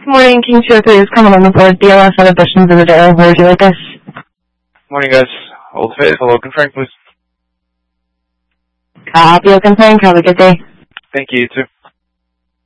Morning, King 203 is coming on the board. BLS Editions of the day. Where would you like us? Morning, guys. Old Faithful, Oak and Frank, please. Copy, Oak and Frank. Have a good day. Thank you, you too.